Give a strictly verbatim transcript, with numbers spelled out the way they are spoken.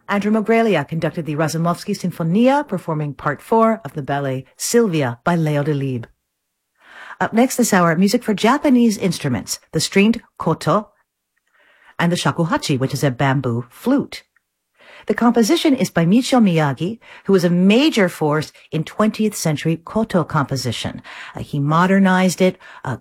Andrew Mogrelia conducted the Razumovsky Sinfonia, performing part four of the ballet Sylvia by Leo Delibes. Up next this hour, music for Japanese instruments, the stringed koto and the shakuhachi, which is a bamboo flute. The composition is by Michio Miyagi, who was a major force in twentieth century koto composition. Uh, he modernized it, uh,